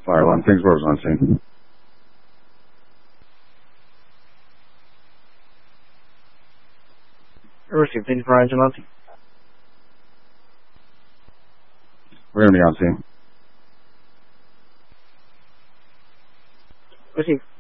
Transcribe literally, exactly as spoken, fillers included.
Fire one, Kingsboro's on scene. Received. Thank you for Ryan Gelati. We're going to be on scene. Received.